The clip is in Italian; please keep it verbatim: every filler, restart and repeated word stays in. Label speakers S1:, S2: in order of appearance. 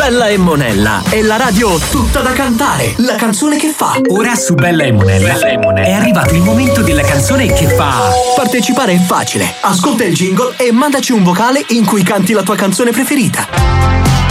S1: Bella e Monella è la radio tutta da cantare, la canzone che fa.
S2: Ora su Bella e Monella, Bella e Monella è arrivato il momento della canzone che fa.
S1: Partecipare è facile, ascolta il jingle e mandaci un vocale in cui canti la tua canzone preferita.